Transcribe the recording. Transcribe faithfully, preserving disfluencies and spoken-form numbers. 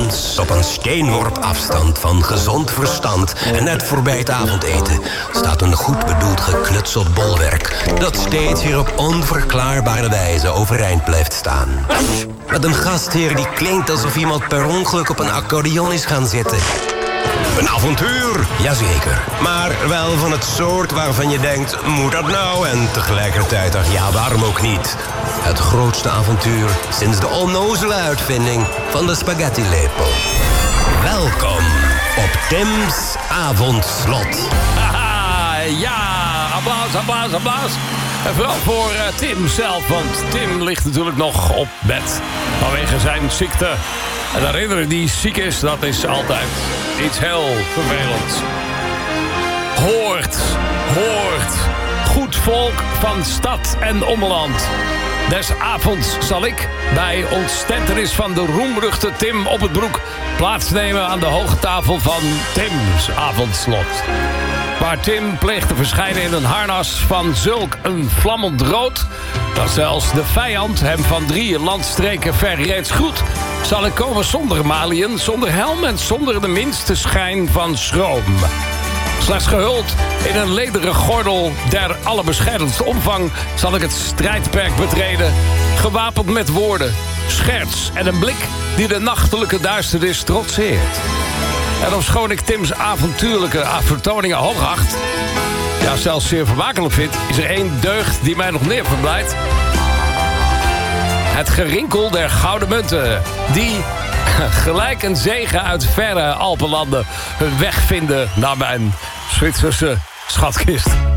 S'avonds, op een steenworp afstand van gezond verstand en net voorbij het avondeten, staat een goed bedoeld geknutseld bolwerk dat steeds weer op onverklaarbare wijze overeind blijft staan. Met een gastheer die klinkt alsof iemand per ongeluk op een accordeon is gaan zitten. Een avontuur, jazeker. Maar wel van het soort waarvan je denkt, moet dat nou? En tegelijkertijd, ach ja, waarom ook niet? Het grootste avontuur sinds de onnozele uitvinding van de spaghetti-lepel. Welkom op Tim's Avondslot. Haha, ja, applaus, applaus, applaus. En vooral voor uh, Tim zelf, want Tim ligt natuurlijk nog op bed vanwege zijn ziekte. En de herinner die ziek is, dat is altijd iets heel vervelends. Hoort, hoort, goed volk van stad en ommeland. Des avonds zal ik, bij ontstentenis van de roemruchte Tim op het Broek, plaatsnemen aan de hoge tafel van Tim's Avondslot. Waar Tim pleegt te verschijnen in een harnas van zulk een vlammend rood, dat zelfs de vijand hem van drie landstreken ver reeds groet, zal ik komen zonder maliën, zonder helm en zonder de minste schijn van schroom. Slechts gehuld in een lederen gordel der allerbescheidenste omvang zal ik het strijdperk betreden, gewapend met woorden, scherts en een blik die de nachtelijke duisternis trotseert. En ofschoon ik Tim's avontuurlijke vertoningen hoogacht, ja zelfs zeer vermakelijk vind, is er één deugd die mij nog meer verblijdt. Het gerinkel der gouden munten, die gelijk een zegen uit verre Alpenlanden hun weg vinden naar mijn Zwitserse schatkist.